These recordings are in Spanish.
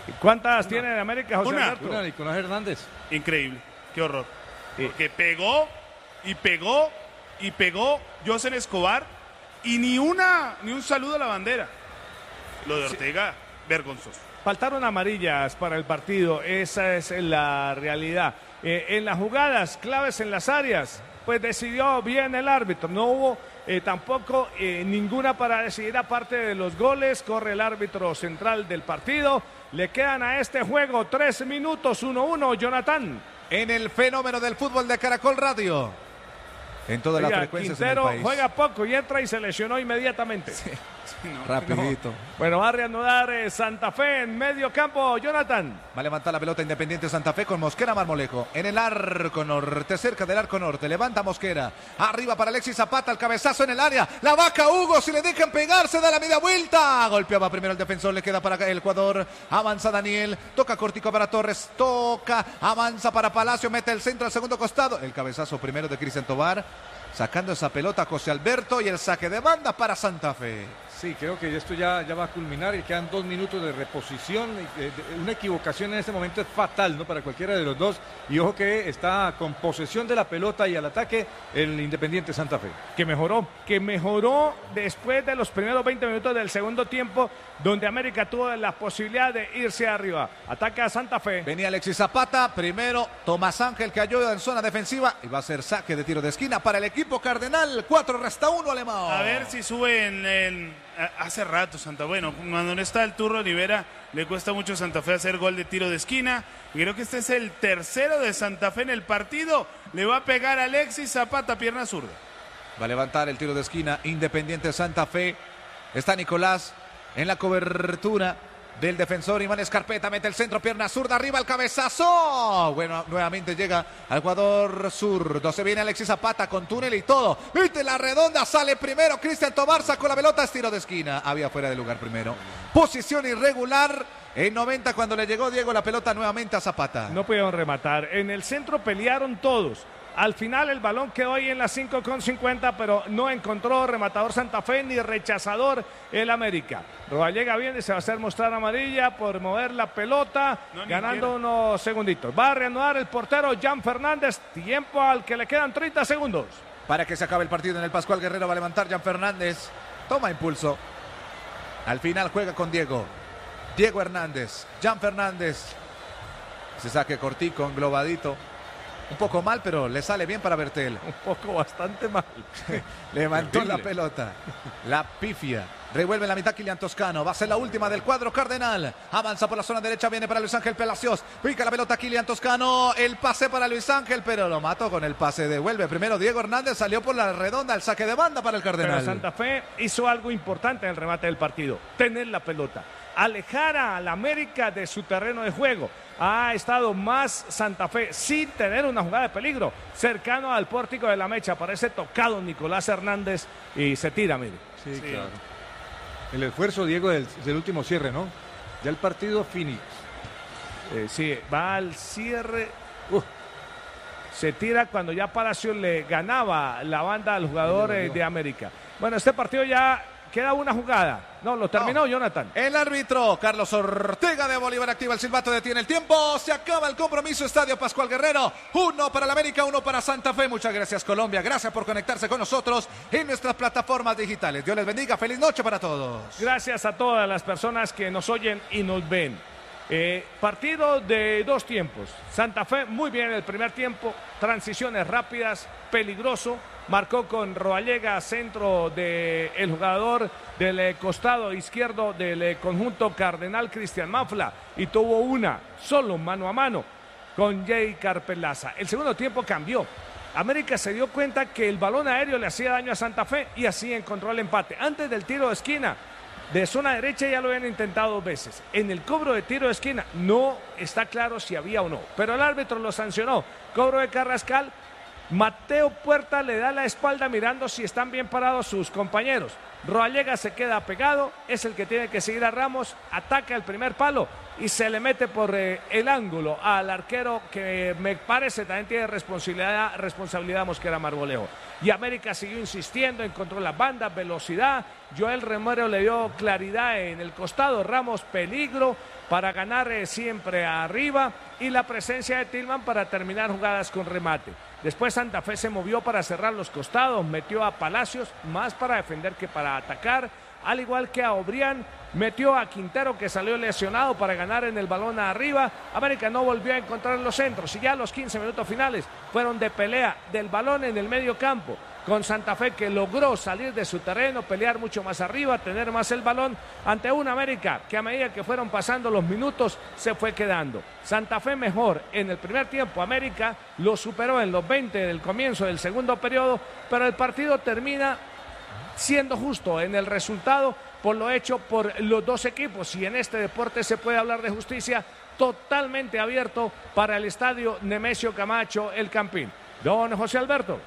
¿Cuántas tiene de América, José Una. Alberto? Una, Nicolás Hernández. Increíble, qué horror. Porque pegó José Escobar y ni un saludo a la bandera. Lo de Ortega, vergonzoso. Faltaron amarillas para el partido, esa es la realidad. En las jugadas claves en las áreas, pues decidió bien el árbitro. No hubo tampoco ninguna para decidir aparte de los goles. Corre el árbitro central del partido. Le quedan a este juego 3 minutos, 1-1, Jonathan. En el fenómeno del fútbol de Caracol Radio. En todas las frecuencias en el Quintero país. juega poco y entra y se lesionó inmediatamente. Rapidito. Bueno, va a reanudar Santa Fe en medio campo, Jonathan. Va a levantar la pelota Independiente Santa Fe con Mosquera Marmolejo. En el arco norte, cerca del arco norte. Levanta Mosquera. Arriba para Alexis Zapata, el cabezazo en el área. La vaca Hugo, si le dejan pegarse, da la media vuelta. Golpeaba primero el defensor, le queda para el Ecuador. Avanza Daniel, toca cortico para Torres, toca, avanza para Palacio, mete el centro al segundo costado. El cabezazo primero de Cristian Tobar. Sacando esa pelota a José Alberto y el saque de banda para Santa Fe. Sí, creo que esto ya va a culminar y quedan 2 minutos de reposición. Una equivocación en este momento es fatal, ¿no? Para cualquiera de los dos. Y ojo que está con posesión de la pelota y al ataque el Independiente Santa Fe. Que mejoró después de los primeros 20 minutos del segundo tiempo, donde América tuvo la posibilidad de irse arriba. Ataca a Santa Fe. Venía Alexis Zapata, primero Tomás Ángel que ayuda en zona defensiva y va a ser saque de tiro de esquina para el equipo cardenal. 4-1 alemán. A ver si sube hace rato Santa Fe. Bueno, cuando no está el Turro Rivera, le cuesta mucho a Santa Fe hacer gol de tiro de esquina. Y creo que este es el tercero de Santa Fe en el partido. Le va a pegar Alexis Zapata, pierna zurda. Va a levantar el tiro de esquina Independiente Santa Fe. Está Nicolás en la cobertura del defensor Iván Escarpeta, mete el centro, pierna zurda, arriba el cabezazo. Bueno, nuevamente llega al jugador zurdo. Se viene Alexis Zapata con túnel y todo. Viste la redonda, sale primero Cristian Tobar, sacó la pelota, es tiro de esquina. Había fuera de lugar primero. Posición irregular. En 90 cuando le llegó Diego la pelota nuevamente a Zapata. No pudieron rematar. En el centro pelearon todos. Al final el balón quedó ahí en la 5,50, pero no encontró rematador Santa Fe ni rechazador el América. Rodallega viene, se va a hacer mostrar amarilla por mover la pelota, ganando unos segunditos. Va a reanudar el portero Jan Fernández, tiempo al que le quedan 30 segundos. Para que se acabe el partido en el Pascual Guerrero va a levantar Jan Fernández. Toma impulso. Al final juega con Diego Hernández, Jan Fernández. Se saque cortico, englobadito. Un poco mal, pero le sale bien para Bertel. Un poco bastante mal. Levantó la pelota. La pifia. Revuelve en la mitad Kylian Toscano. Va a ser la última del cuadro cardenal. Avanza por la zona derecha. Viene para Luis Ángel Palacios. Pica la pelota Kylian Toscano. El pase para Luis Ángel, pero lo mató con el pase. Devuelve primero Diego Hernández. Salió por la redonda. El saque de banda para el cardenal. Pero Santa Fe hizo algo importante en el remate del partido. Tener la pelota. Alejar al América de su terreno de juego. Ha estado más Santa Fe sin tener una jugada de peligro. Cercano al pórtico de la mecha. Parece tocado Nicolás Hernández y se tira, mire. Sí, claro. El esfuerzo, Diego, del último cierre, ¿no? Ya el partido Phoenix. Sí, va al cierre. Se tira cuando ya Palacios le ganaba la banda al jugador de América. Bueno, este partido ya queda una jugada. No, lo terminó Jonathan. El árbitro Carlos Ortega de Bolívar activa el silbato, detiene el tiempo. Se acaba el compromiso. Estadio Pascual Guerrero. 1 para el América, 1 para Santa Fe. Muchas gracias, Colombia. Gracias por conectarse con nosotros en nuestras plataformas digitales. Dios les bendiga. Feliz noche para todos. Gracias a todas las personas que nos oyen y nos ven. Partido de 2 tiempos. Santa Fe muy bien en el primer tiempo. Transiciones rápidas, peligroso. Marcó con Rodallega, centro del jugador del costado izquierdo del conjunto cardenal, Cristian Mafla. Y tuvo una, solo mano a mano, con Jay Carpelaza. El segundo tiempo cambió. América se dio cuenta que el balón aéreo le hacía daño a Santa Fe y así encontró el empate. Antes del tiro de esquina, de zona derecha ya lo habían intentado 2 veces. En el cobro de tiro de esquina no está claro si había o no, pero el árbitro lo sancionó. Cobro de Carrascal. Mateo Puerta le da la espalda mirando si están bien parados sus compañeros. Rodallega se queda pegado, es el que tiene que seguir a Ramos, ataca el primer palo y se le mete por el ángulo al arquero que me parece también tiene responsabilidad Mosquera Marmolejo. Y América siguió insistiendo, encontró las bandas, velocidad, Joel Romero le dio claridad en el costado, Ramos peligro para ganar siempre arriba y la presencia de Tillman para terminar jugadas con remate. Después Santa Fe se movió para cerrar los costados, metió a Palacios más para defender que para atacar, al igual que a Obrián, metió a Quintero que salió lesionado para ganar en el balón arriba. América no volvió a encontrar los centros y ya los 15 minutos finales fueron de pelea del balón en el medio campo, con Santa Fe que logró salir de su terreno, pelear mucho más arriba, tener más el balón ante una América que a medida que fueron pasando los minutos se fue quedando. Santa Fe mejor en el primer tiempo, América lo superó en los 20 del comienzo del segundo periodo, pero el partido termina siendo justo en el resultado por lo hecho por los dos equipos, y en este deporte se puede hablar de justicia, totalmente abierto para el estadio Nemesio Camacho, el Campín. Don José Alberto.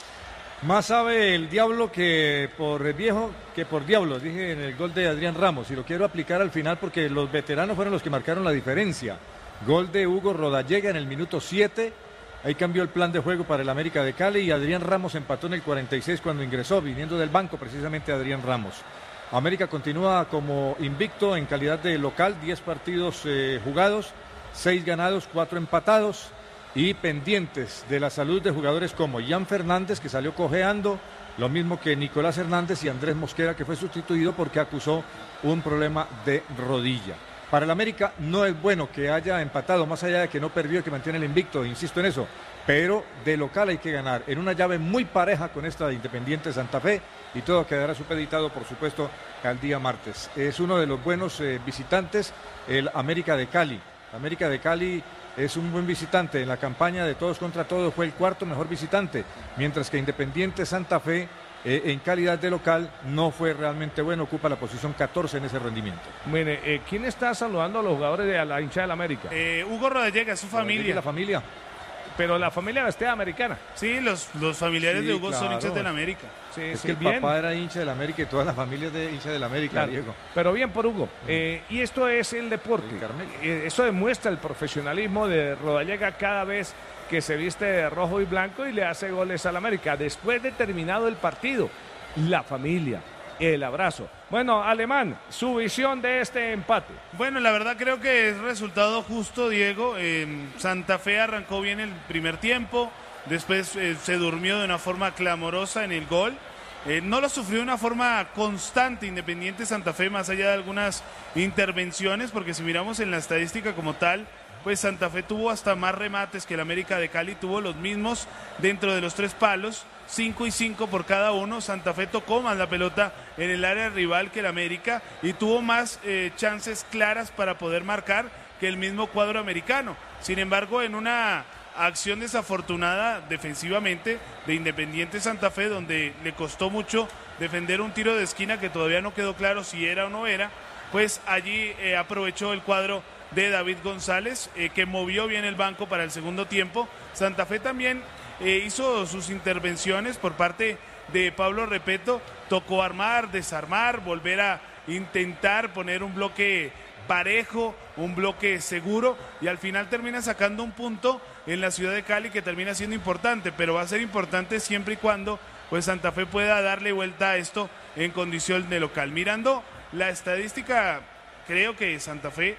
Más sabe el diablo que por viejo que por diablo, dije en el gol de Adrián Ramos, y lo quiero aplicar al final porque los veteranos fueron los que marcaron la diferencia. Gol de Hugo Rodallega en el minuto 7, ahí cambió el plan de juego para el América de Cali y Adrián Ramos empató en el 46 cuando ingresó, viniendo del banco precisamente Adrián Ramos. América continúa como invicto en calidad de local, 10 partidos jugados, 6 ganados, 4 empatados. Y pendientes de la salud de jugadores como Ian Fernández, que salió cojeando, lo mismo que Nicolás Hernández y Andrés Mosquera, que fue sustituido porque acusó un problema de rodilla. Para el América no es bueno que haya empatado, más allá de que no perdió y que mantiene el invicto, insisto en eso, pero de local hay que ganar, en una llave muy pareja con esta de Independiente Santa Fe, y todo quedará supeditado, por supuesto, al día martes. Es uno de los buenos visitantes, el América de Cali. América de Cali es un buen visitante. En la campaña de todos contra todos fue el cuarto mejor visitante, mientras que Independiente Santa Fe en calidad de local no fue realmente bueno, ocupa la posición 14 en ese rendimiento. Mire, ¿quién está saludando a los jugadores de la hinchada del América? Hugo Rodallega, su familia. La familia. Pero la familia vestida americana. Sí, los familiares de Hugo son hinchas del América. Sí, es que el papá era hincha del América y todas las familias de hincha del América, claro, Diego. Pero bien por Hugo. Y esto es el deporte. Eso demuestra el profesionalismo de Rodallega cada vez que se viste de rojo y blanco y le hace goles al América. Después de terminado el partido, la familia, el abrazo. Bueno, Alemán, su visión de este empate. Bueno, la verdad creo que es resultado justo, Diego. Santa Fe arrancó bien el primer tiempo, después se durmió de una forma clamorosa en el gol. No lo sufrió de una forma constante Independiente Santa Fe, más allá de algunas intervenciones, porque si miramos en la estadística como tal, pues Santa Fe tuvo hasta más remates que el América de Cali, tuvo los mismos dentro de los 3 palos, 5 y 5 por cada uno. Santa Fe tocó más la pelota en el área rival que el América y tuvo más chances claras para poder marcar que el mismo cuadro americano. Sin embargo, en una acción desafortunada defensivamente de Independiente Santa Fe, donde le costó mucho defender un tiro de esquina que todavía no quedó claro si era o no era, pues allí aprovechó el cuadro de David González, que movió bien el banco para el segundo tiempo. Santa Fe también hizo sus intervenciones por parte de Pablo Repeto, tocó armar, desarmar, volver a intentar poner un bloque parejo, un bloque seguro, y al final termina sacando un punto en la ciudad de Cali que termina siendo importante, pero va a ser importante siempre y cuando pues Santa Fe pueda darle vuelta a esto en condición de local. Mirando la estadística, creo que Santa Fe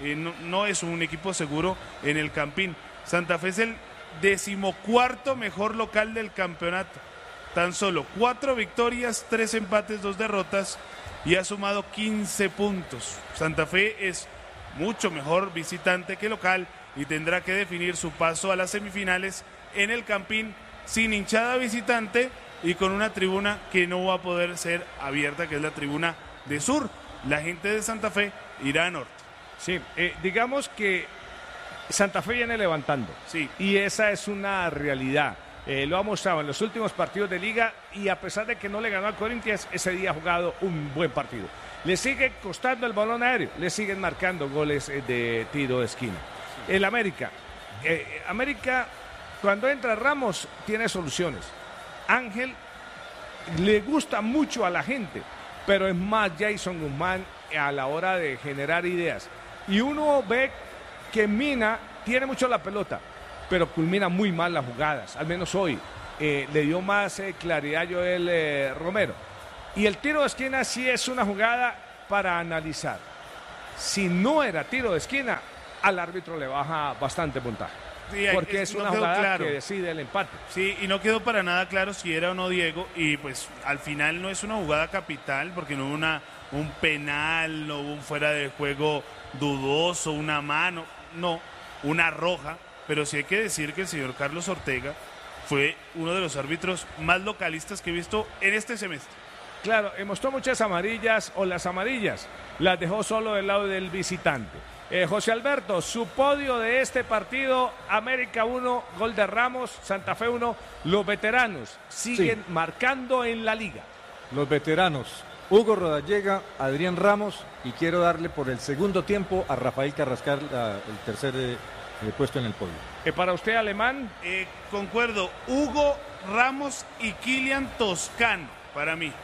no es un equipo seguro en el Campín. Santa Fe es el 14º mejor local del campeonato. Tan solo 4 victorias, 3 empates, 2 derrotas y ha sumado 15 puntos. Santa Fe es mucho mejor visitante que local y tendrá que definir su paso a las semifinales en el Campín sin hinchada visitante y con una tribuna que no va a poder ser abierta, que es la tribuna de sur. La gente de Santa Fe irá a norte. Sí, digamos que Santa Fe viene levantando. Sí. Y esa es una realidad. Lo ha mostrado en los últimos partidos de liga y a pesar de que no le ganó a Corinthians, ese día ha jugado un buen partido. Le sigue costando el balón aéreo, le siguen marcando goles de tiro de esquina. El América Cuando entra Ramos, tiene soluciones. Ángel le gusta mucho a la gente, pero es más Jason Guzmán a la hora de generar ideas. Y uno ve que Mina tiene mucho la pelota, pero culmina muy mal las jugadas, al menos hoy. Le dio más claridad a Joel Romero. Y el tiro de esquina sí es una jugada para analizar. Si no era tiro de esquina, al árbitro le baja bastante puntaje. Sí, porque es una jugada que decide el empate. Sí, y no quedó para nada claro si era o no Diego. Y pues al final no es una jugada capital, porque no hubo un penal, no hubo un fuera de juego dudoso, una mano, no, una roja. Pero sí hay que decir que el señor Carlos Ortega fue uno de los árbitros más localistas que he visto en este semestre. Claro, mostró muchas amarillas, o las amarillas las dejó solo del lado del visitante. José Alberto, su podio de este partido: América 1, gol de Ramos, Santa Fe 1. Los veteranos siguen marcando en la liga. Los veteranos: Hugo Rodallega, Adrián Ramos, y quiero darle por el segundo tiempo a Rafael Carrascal el tercer puesto en el podio. Para usted, Alemán. Concuerdo, Hugo, Ramos y Kylian Toscano, para mí.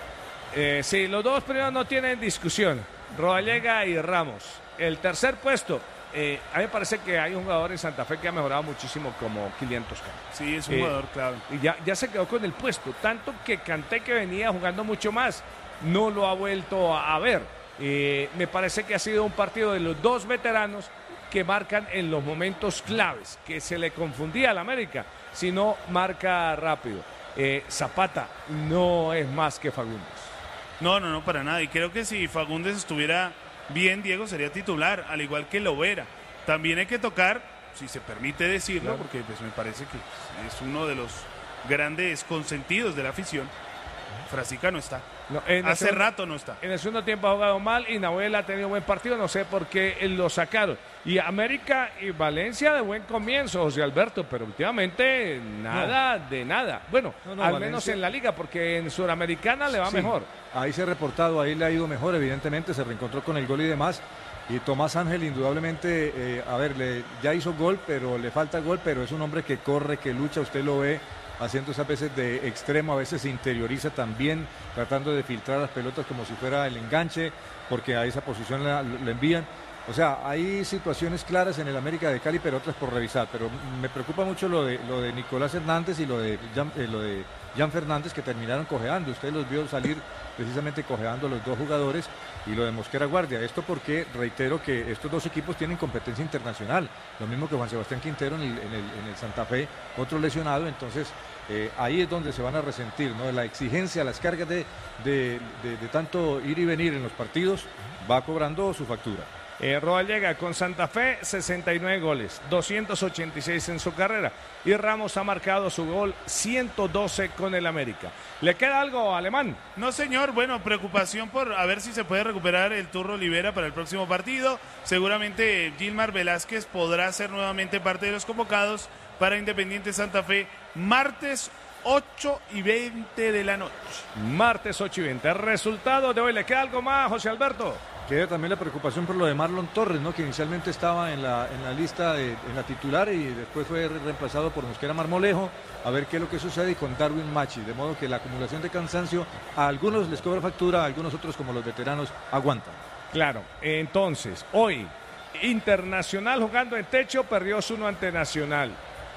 Sí, los dos primeros no tienen discusión, Rodallega y Ramos. El tercer puesto, a mí me parece que hay un jugador en Santa Fe que ha mejorado muchísimo, como Kylian Toscano. Sí, es un jugador clave. Y ya se quedó con el puesto, tanto que Kanté, que venía jugando mucho más, no lo ha vuelto a ver. Me parece que ha sido un partido de los dos veteranos que marcan en los momentos claves, que se le confundía al América, si no marca rápido. Zapata no es más que Fagundes. No, para nada. Y creo que si Fagundes estuviera bien, Diego sería titular, al igual que Lovera. También hay que tocar, si se permite decirlo, claro, porque pues me parece que es uno de los grandes consentidos de la afición. Frasica no está. No, hace rato no está. En el segundo tiempo ha jugado mal y Nahuel ha tenido buen partido, no sé por qué lo sacaron. Y América y Valencia de buen comienzo, José Alberto, pero últimamente nada de nada. Bueno, al Valencia, menos en la liga, porque en Sudamericana le va mejor. Ahí se ha reportado, ahí le ha ido mejor, evidentemente, se reencontró con el gol y demás. Y Tomás Ángel indudablemente, ya hizo gol, pero le falta gol, pero es un hombre que corre, que lucha, usted lo ve haciendo esas veces de extremo, a veces se interioriza también, tratando de filtrar las pelotas como si fuera el enganche, porque a esa posición le envían. O sea, hay situaciones claras en el América de Cali, pero otras por revisar. Pero me preocupa mucho lo de Nicolás Hernández y lo de Jan Fernández, que terminaron cojeando. Usted los vio salir precisamente cojeando los dos jugadores, y lo de Mosquera Guardia. Esto porque, reitero, que estos dos equipos tienen competencia internacional. Lo mismo que Juan Sebastián Quintero en el Santa Fe, otro lesionado. Entonces, ahí es donde se van a resentir, ¿no? La exigencia, las cargas de tanto ir y venir en los partidos, va cobrando su factura. Rodallega con Santa Fe, 69 goles, 286 en su carrera. Y Ramos ha marcado su gol 112 con el América. ¿Le queda algo, Alemán? No, señor. Bueno, preocupación por a ver si se puede recuperar el Turro Olivera para el próximo partido. Seguramente Gilmar Velázquez podrá ser nuevamente parte de los convocados para Independiente Santa Fe, martes 8:20 de la noche. Martes 8:20. Resultado de hoy. ¿Le queda algo más, José Alberto? Queda también la preocupación por lo de Marlon Torres, ¿no? Que inicialmente estaba en la lista, en la titular, y después fue reemplazado por Mosquera Marmolejo. A ver qué es lo que sucede, y con Darwin Machi. De modo que la acumulación de cansancio a algunos les cobra factura, a algunos otros, como los veteranos, aguantan. Claro, entonces, hoy, Internacional jugando en techo, perdió 1 ante Nacional.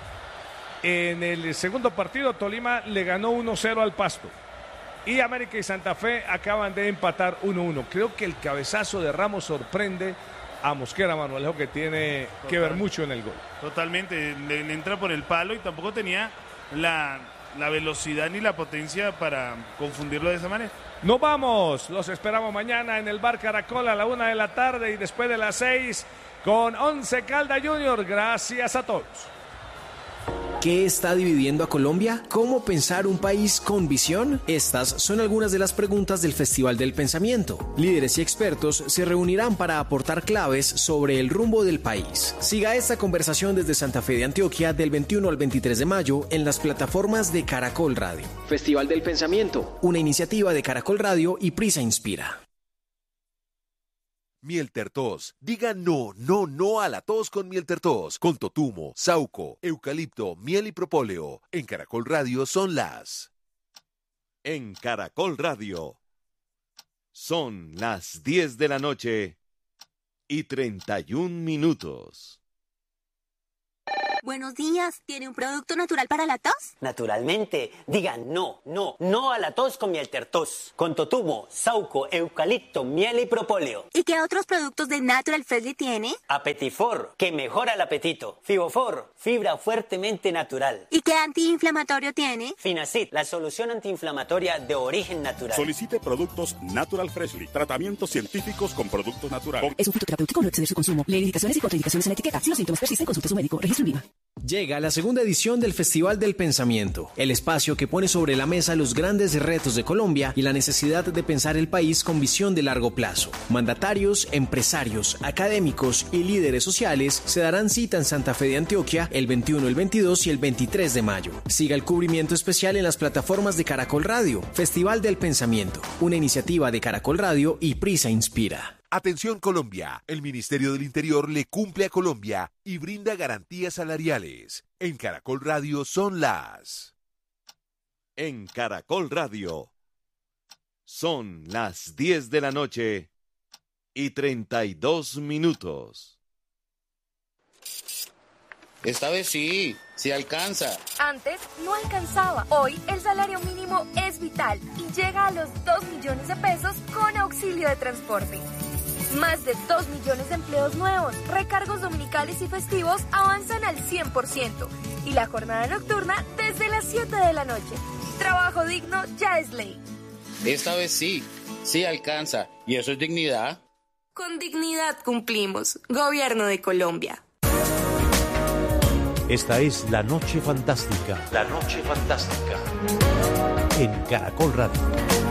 En el segundo partido, Tolima le ganó 1-0 al Pasto. Y América y Santa Fe acaban de empatar 1-1. Creo que el cabezazo de Ramos sorprende a Mosquera Manuel, que tiene que ver mucho en el gol. Totalmente, le entra por el palo y tampoco tenía la velocidad ni la potencia para confundirlo de esa manera. Nos vamos, los esperamos mañana en el Bar Caracol a la 1 de la tarde y después de las 6 con Once Caldas Junior. Gracias a todos. ¿Qué está dividiendo a Colombia? ¿Cómo pensar un país con visión? Estas son algunas de las preguntas del Festival del Pensamiento. Líderes y expertos se reunirán para aportar claves sobre el rumbo del país. Siga esta conversación desde Santa Fe de Antioquia del 21 al 23 de mayo en las plataformas de Caracol Radio. Festival del Pensamiento, una iniciativa de Caracol Radio y Prisa Inspira. Mieltertos. Diga no, no, no a la tos con Mieltertos. Con totumo, sauco, eucalipto, miel y propóleo. En Caracol Radio son las... En Caracol Radio son las 10 de la noche y 31 minutos. Buenos días, ¿tiene un producto natural para la tos? Naturalmente, diga no, no, no a la tos con Mieltertos. Con totumo, sauco, eucalipto, miel y propóleo. ¿Y qué otros productos de Natural Freshly tiene? Apetifor, que mejora el apetito. Fibofor, fibra fuertemente natural. ¿Y qué antiinflamatorio tiene? Finacid, la solución antiinflamatoria de origen natural. Solicite productos Natural Freshly. Tratamientos científicos con productos naturales. Es un fitoterapéutico, no exceder su consumo. Lee indicaciones y contraindicaciones en la etiqueta. Si los síntomas persisten, consulte a su médico. Registro INVIMA. Llega la segunda edición del Festival del Pensamiento, el espacio que pone sobre la mesa los grandes retos de Colombia y la necesidad de pensar el país con visión de largo plazo. Mandatarios, empresarios, académicos y líderes sociales se darán cita en Santa Fe de Antioquia el 21, el 22 y el 23 de mayo. Siga el cubrimiento especial en las plataformas de Caracol Radio. Festival del Pensamiento, una iniciativa de Caracol Radio y Prisa Inspira. Atención Colombia, el Ministerio del Interior le cumple a Colombia y brinda garantías salariales. En Caracol Radio son las... En Caracol Radio son las 10 de la noche y 32 minutos. Esta vez sí alcanza. Antes no alcanzaba. Hoy el salario mínimo es vital y llega a los 2 millones de pesos con auxilio de transporte. Más de 2 millones de empleos nuevos, recargos dominicales y festivos avanzan al 100% y la jornada nocturna desde las 7 de la noche. Trabajo digno ya es ley. Esta vez sí alcanza. ¿Y eso es dignidad? Con dignidad cumplimos. Gobierno de Colombia. Esta es La Noche Fantástica. La Noche Fantástica. En Caracol Radio.